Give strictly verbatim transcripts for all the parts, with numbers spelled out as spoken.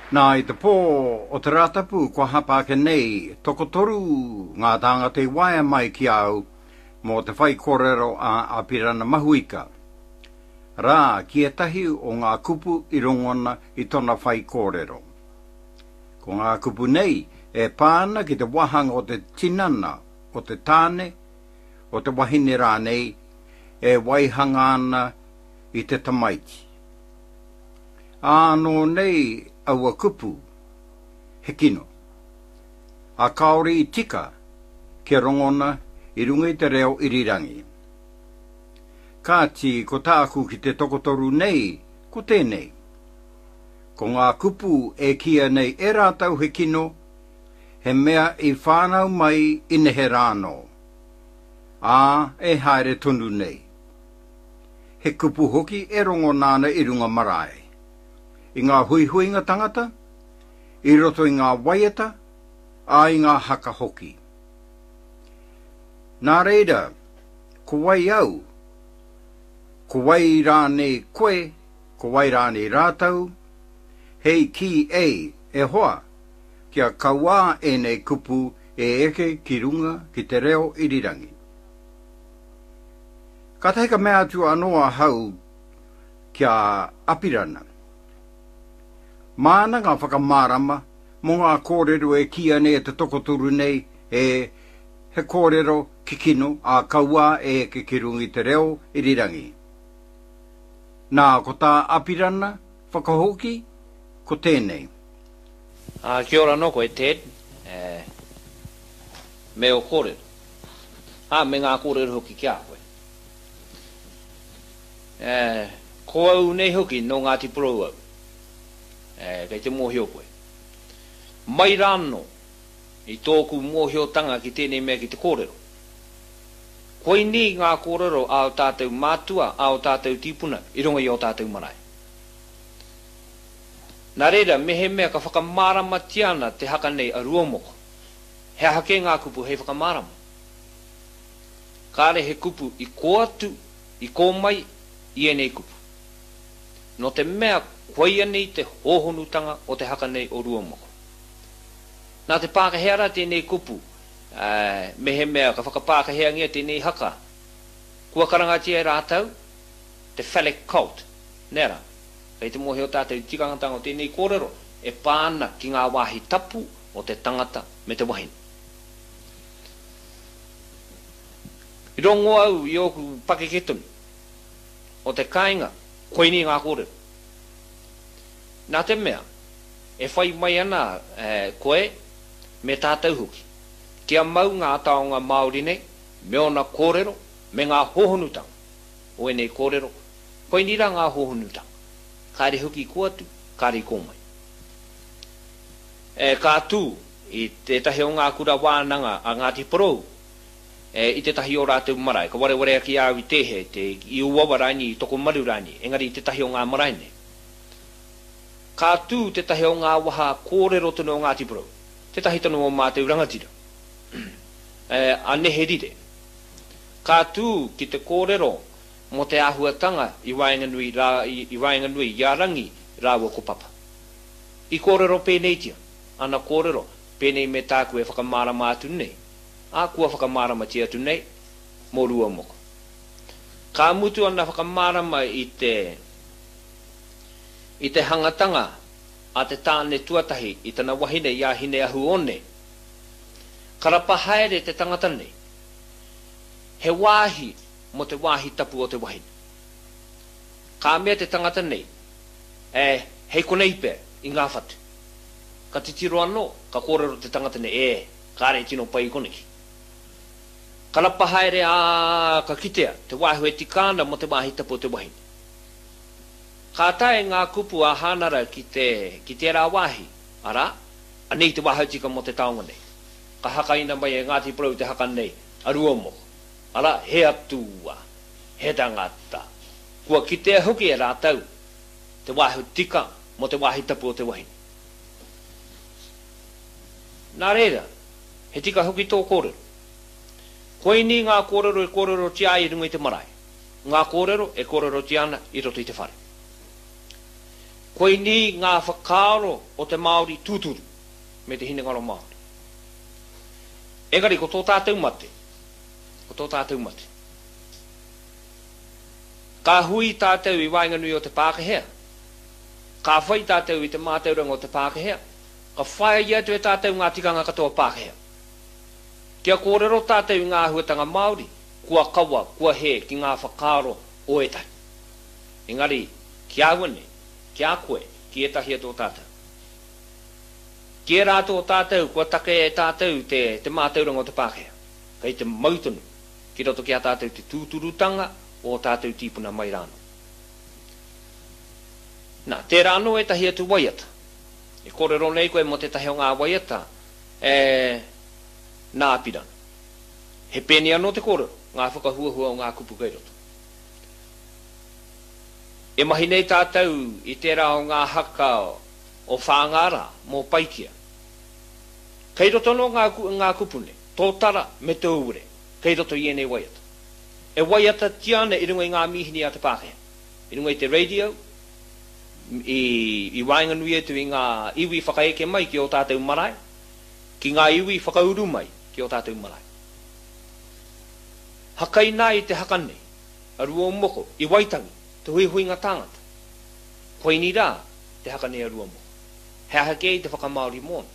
Nā i te pō o te ratapu kua hapake nei, toko toru ngā tanga te waia mai ki au mō te whai kōrero a Apirana Mahuika. Rā ki e tahi o ngā kupu i rongona i tona whai kōrero. Ko ngā kupu nei e pāna ki te wahanga o te tinana, o te tāne, o te wahine rā nei, e waihanga ana i te tamaiti. Āno nei aua kupu, he kino. A kaori i tika, ke rongona i runga i te reo irirangi. Kāti ko tāku ki te tokotoru nei, ko tēnei. Ko ngā kupu e kia nei e rātau he kino, he mea i whānau mai i nehe rāno. Ā e haere tonu nei. He kupu hoki e rongonana i runga marae. I ngā huihuinga tangata, i roto i ngā waiata, a i ngā haka hoki. Nā reira, ko wai au, ko wai rāne koe, ko wai rāne rātau, hei ki ei e hoa, kia kaua e nei kupu e eke ki runga ki te reo irirangi. Ka teika mea tu anoa hau kia Apirana. Mana ngā whakamārama, mō ngā kōrero e kia nei te tokoturu nei e he kōrero ki kino a kaua e ke kirungi te reo irirangi. Nā ko tā Apirana, whakahoki, ko tēnei. Uh, kia ora no koe Ted, eh, me o kōrero. Ah, me ngā kōrero hoki kia koe. Eh, ko au nei hoki no Ngāti Porou au. Eh, kei te mōhio koe. Mai rāno, i tōku mōhio tanga ki tēnei mea ki te kōrero. Koe ni ngā kōrero ao tātou mātua, ao tātou tīpuna, i runga i o tātou marae. Nā reira, me he mea ka whakamārama tiana te haka nei a ruomoko. He hake ngā kupu hei whakamārama. Kāre he kupu i ko atu, i ko mai, i e nei kupu. No te mea koia nei te hohonutanga o te haka nei o ruomoko. Nā te pākahea tēnei kupu, uh, me he mea ka whakapākahea ngia tēnei haka, kua karangatia e rātau, te phallic cult, nera, kei te mohe o tātou tikangatanga o tēnei kōrero, e pāna ki ngā wāhi tapu o te tangata me te wahine. I rongo au i oku pakeketoni, o te kāinga, koe ni ngā kōrero. Nā te mea, e whai mai ana eh, koe me tātou huki. Kia mau ngā taonga Māori nei, me ona kōrero, me ngā hohonutanga. O e nei kōrero, koe nira ngā hohonutanga. Kāre huki ko atu, kāre ko mai. E, kā tū, i te tahi o ngā kura wānanga a Ngāti Porou, e, i te tahi o rātou marae, ka ware ware aki au i tehe, te i uawa rani, i toko maru rani, engari i te tahi o ngā marae nei. Kā tū te tahi o ngā waha kōrero tono o Ngāti Porou, te tahi tono o mātou rangatira. e, a nehe rire. Kā tū ki te kōrero mo te ahuatanga i waenganui i, i waenganui i arangi rāua ko papa. I kōrero pēnei tia, ana kōrero pēnei me tāku e whakamārama atu nei, a kua whakamārama tia atu nei, mō rua moko. Kā mutu ana whakamārama i te i te hangatanga a te tāne tuatahi i tana wahine i a hine ahu one, karapa haere te tangata nei, he wāhi mo te wāhi tapu o te wahine. Kā mea te tangata nei, e hei konei pē i ngā whatu. Ka titiro anō, ka kōrero te tangata nei, e, kāre tino pai koneki. Karapa haere a ka kitea, te wāhi e tikāna mo te wāhi tapu o te wahine. Ka tae ngā kupu a hānara ki te, ki te rā wāhi, ara, anei te wāhautika mo te taonga nei. Ka haka ina mai e Ngāti Porou te haka nei, arua mo. Ara, he atua, he tangata. Kua ki te hoki e rātau, te wāhautika mo te wāhi tapu o te wahine. Nā reira, he tika hoki tō kōrero. Koe ni ngā kōrero e kōrero tia i runga i te marae. Ngā kōrero e kōrero tiana i roto i te whare. Koe ni ngā whakaaro o te Māori tūturu me te hinengaro Māori. Engari, ko tō tātou mate. Ko tō tātou mate. Ka hui tātou i wainganui o te Pākehea. Ka whai tātou i te mātauranga o te Pākehea. Ka whaia ia tu e tātou ngā tikanga katoa Pākehea. Kia kōrero tātou i ngā huatanga Māori, kua kawa, kua he, ki ngā whakaaro o etai. Engari, kia wane, kia koe, ki etahi ato tātou. Kia rātou tātou, kua take e tātou te, te mātauranga o te Pākehea. Kei te mautunu, ki roto kia tātou te tūturutanga o tātou tīpuna mai rāno. Nā, te rāno e tahi atu waiata. E kōrero nei koe mo te tahi o ngā waiata, e nā apirana. He pēni anō te kōrero, ngā whakahuahua o ngā kupu kei roto. E mahi nei tātou i tērā o ngā haka o whāngara mō paikia. Kei roto no ngā, ngā kupune, tōtara me tōure, kei roto i enei waiata. E waiata tiana i runga i ngā mihini a te Pākehea. I runga i te radio, i, i wainganui e tu i ngā iwi whakaeke mai ki o tātou marae, ki ngā iwi whakauru mai ki o tātou marae. Hakai nā i te hakanei, arua o moko, i waitangi, te hui hui ngā tāngata. Koe ni rā, te hakanei arua moko. He hake i te whakamaori mōna.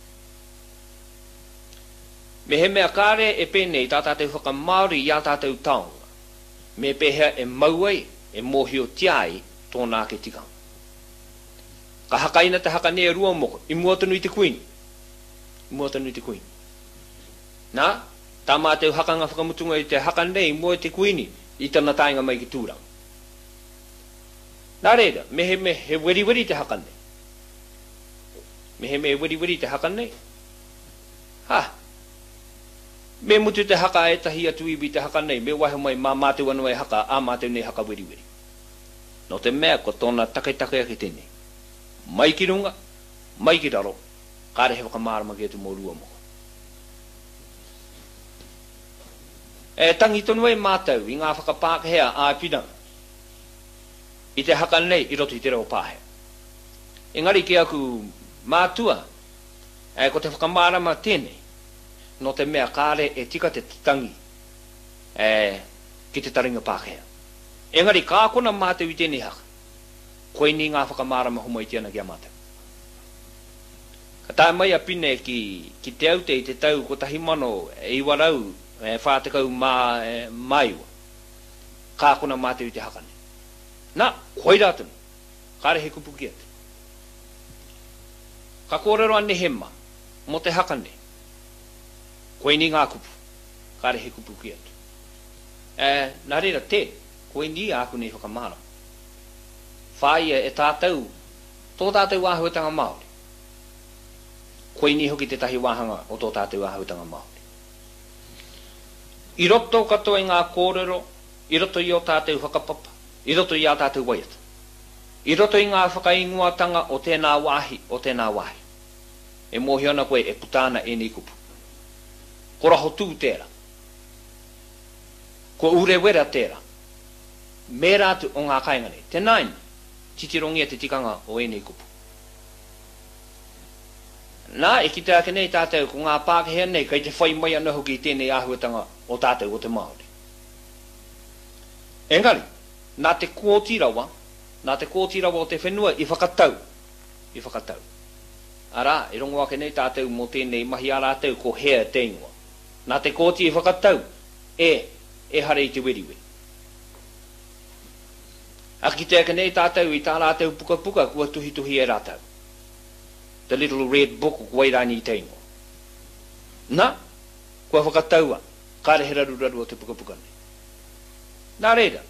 Me he mea kāre e pēnei tā tātou whakamaori i a tātou taonga. Me pēhea e mauai, e mōhio tiai tōnā ke tikanga. Ka hakaina te hakanei arua moko, i muatanu i te kuini. I muatanu i te kuini. Nā, tā mātou hakanga whakamutunga i te hakanei mua i te kuini, i tana tainga mai ki tūranga. Nā reira, me he me he weri weri te hakanei. Me he me weri weri te hakanei. Ha, me mutu te haka e tahi atu iwi te hakanei, me wahe mai mā mātou anu e haka, a mātou nei haka weri weri. No te mea ko tōna take take ake tēnei. Mai ki runga, mai ki raro, kāre he whakamārama ki atu mō rua moko. E tangi tonu e mātou i ngā whakapākehea a pinanga. I te haka nei i roto i te reo pāhea. Engari ki aku mātua, e ko te whakamārama tēnei, no te mea kāre e tika te tangi e, ki te taringa Pākehea. Engari kā kona mātou i tēnei haka, koe ni ngā whakamārama humai tiana ki a mātou. Ka tā mai a pine ki, ki te aute i te tau ko tahi mano e iwarau e whātekau mā e, maiua. Kā kona mātou i te haka nei. Nā, koe rātunu, kāre he kupu ki atu. Ka kōrero ane he ma, mo te haka nei. Koe ni ngā kupu, kāre he kupu ki atu. E, nā reira te, koe ni āku nei whakamārama. Whaia e tātou, tō tātou wāhuatanga Māori. Koe ni hoki te tahi wāhanga o tō tātou wāhuatanga Māori. I roto katoa i ngā kōrero, i roto i o tātou whakapapa, i roto i a tātou waiata. I roto i ngā whakainguatanga o tēnā wāhi, o tēnā wāhi. E mōhiona koe e putāna e nei kupu. Ko raho tū tērā. Ko ure wera tērā. Me rātu o ngā kaingane. Te naini, titirongia te tikanga o e nei kupu. Nā, e ki te ake nei tātou ko ngā Pākehea nei, kai te whai mai ana hoki i tēnei āhuatanga o tātou o te Māori. Engari, nā te kōtirawa, nā te kōtirawa o te whenua i whakatau. I whakatau. Arā, e rongo ake nei tātou mō tēnei mahi a rātou ko hea te ingoa. Nā te kōti i whakatau, e, e hare i te weriwe. A ki te ake nei tātou i tā rātou puka puka kua tuhi tuhi e rātou. The little red book o Wairani i te ingoa. Nā, kua whakataua, kāre he raru raru o te puka puka nei. Nā reira,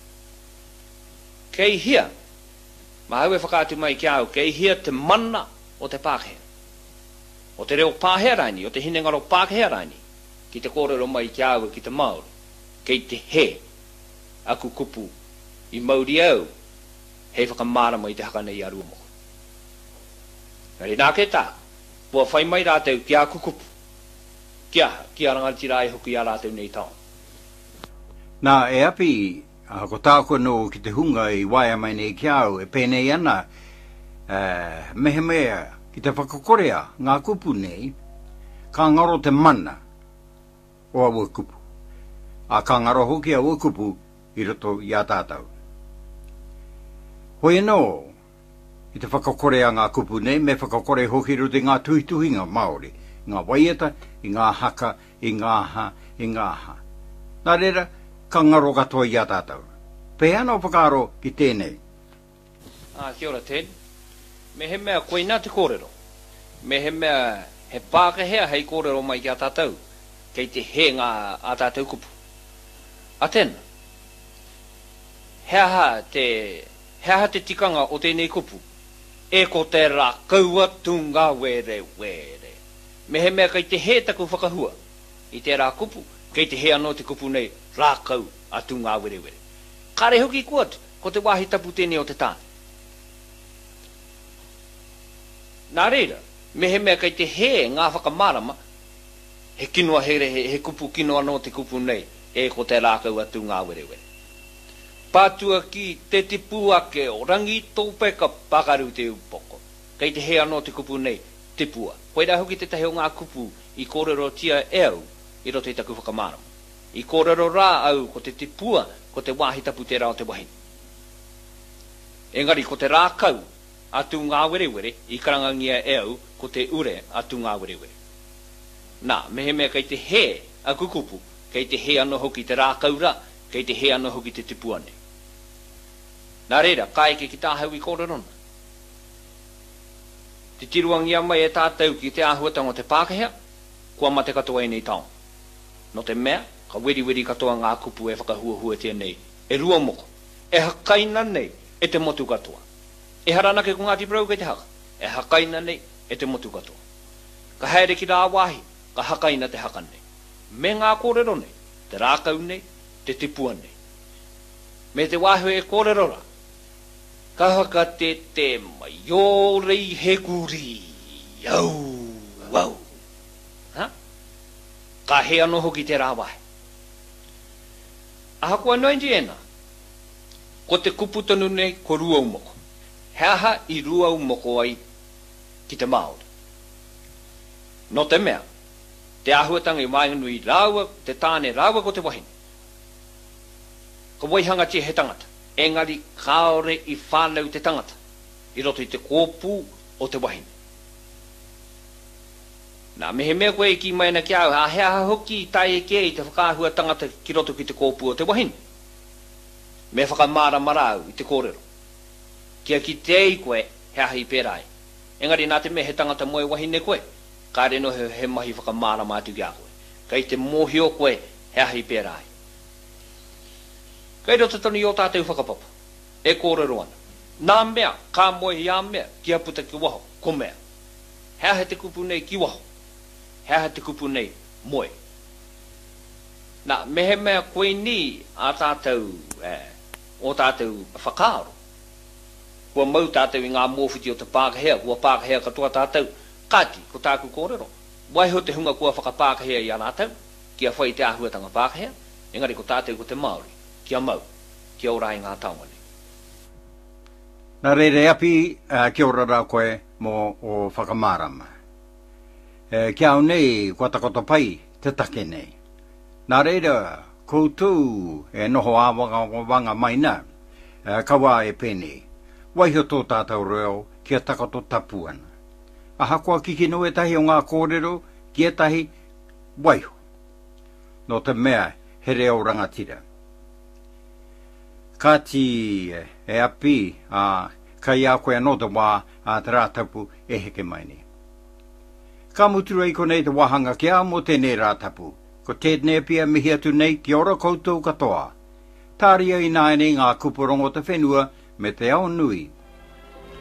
kei hia, ma hau e whakaatu mai ki au, kei hia te mana o te Pākehea. O te reo Pākehea raini, o te hinengaro Pākehea raini, ki te kōrero mai ki au ki te Māori, kei te he, aku kupu, i mauri au, hei whakamārama i te haka nei arua moko. Nari nā ke tā, pua whai mai rātou ki a kukupu, kia, ki a rangati rai hoki a rātou nei taon. Nā e api, a ko tāko no ki te hunga i waia mai nei ki au, e pēnei ana, uh, mehe mea ki te whakakorea ngā kupu nei, ka ngaro te mana o a ua kupu. A ka ngaro hoki a ua kupu i roto i a tātou. Hoi no, i te whakakorea ngā kupu nei, me whakakore hoki roto i ngā tuhituhinga Māori, ngā waieta, i ngā haka, i ngā ha, i ngā ha. Nā reira, ka ngaro katoa i a tātou. Pea no whakaro ki tēnei. Ah, kia ora, Ted. Me he mea koina te kōrero. Me he mea he pākehea hei kōrero mai ki a tātou, kei te he ngā a tātou kupu. A tēnā, heaha te, heaha te tikanga o tēnei kupu, e ko te rā kaua tunga were were. Me he mea kei te he taku whakahua, i te rā kupu, kei te he anō te kupu nei, rā kau a tunga were were. Kare hoki kuat, ko te wāhi tapu tēnei o te tāne. Nā reira, me he mea kei te he ngā whakamarama, he kinoa here, he, he kupu kinoa no te kupu nei, e ko te rākau atu ngā werewere. Pātua ki te tipu ake o rangi tōpeka pakaru te upoko. Kei te he anō te kupu nei, tipua. Koeira hoki te tahi o ngā kupu i kōrero tia e au, i roto i taku whakamarama. I kōrero rā au ko te tipua, ko te wāhi tapu te rā o te wahine. Engari ko te rākau, atu ngā werewere, i karangangia e au, ko te ure atu ngā werewere. Nā, mehe mea kei te he a kukupu, kei te he anō hoki te rākaura, kei te he anō hoki te tipuane. Nā reira, kai ke ki tāhau i kōrerona. Te tiruangia mai e tātou ki te āhuatanga o te Pākehea, kua mate katoa e nei taon. No te mea, ka weri weri katoa ngā kupu e whakahuahua tia nei, e rua moko, e hakaina nei, e te motu katoa. E haranake ko Ngāti Porou kei te haka, e hakaina nei, e te motu katoa. Ka haere ki rā wāhi, ka hakaina te haka nei. Me ngā kōrero nei, te rākau nei, te tipua nei. Me te wāhi e kōrero rā, ka haka te te mai, o rei he kuri, au, au. Ha? Ka he anō hoki te rā wāhi. Aha kua nointi ena, ko te kupu tonu nei, ko rua umoko. Heaha i rua umoko ai ki te Māori. No te mea, te āhuatanga i mainganu i rāua, te tāne rāua ko te wahine. Ka waihanga tia he tangata, engari kaore i whānau te tangata, i roto i te kōpū o te wahine. Nā, mehe mea koe ki mai na ki au, a heaha hoki i tai e kia i te whakāhua tangata ki roto ki te kōpū o te wahine. Me whakamara marau i te kōrero. Kia ki te ei koe, heaha i pērai. Engari nā te me he tangata moe wahine koe, ka reno he, he mahi whakamara mātu ki a koe. Kei te mohio koe, heaha i pērai. Kei roto tonu i o tātou whakapapa, e kōrero ana. Nā mea, kā moe hi a mea, kia puta ki waho, ko mea. Heaha te kupu nei ki waho, heaha te kupu nei moe. Nā, mehe mea koe ni a tātou, eh, o tātou whakaro. Kua mau tātou i ngā mōwhiti o te Pākehea, kua Pākehea katoa tātou, kāti, ko tāku kōrero. Waiho te hunga kua whakapākehea i anātou, kia whai te āhuatanga Pākehea, engari ko tātou ko te Māori, kia mau, kia ora i ngā taonga nei. Nā reire api, uh, kia ora rā koe mō o whakamārama. Uh, kia au nei, kua takoto pai, te take nei. Nā reire, koutou e noho āwanga wanga mai nā, uh, kawa e pēnei. Waiho tō tātou reo kia takato tapuana. Aha kua kiki no e tahi o ngā kōrero kia tahi waiho. No te mea he reo rangatira. Kāti e api a kai a koe anō te wā a te rātapu e heke mai ni. Ka mutura i konei te wahanga ki a mo tēnei rātapu. Ko tēnei pia mihi atu nei ki ora koutou katoa. Tāria i nāi ngā kuporongo te whenua me te ao nui.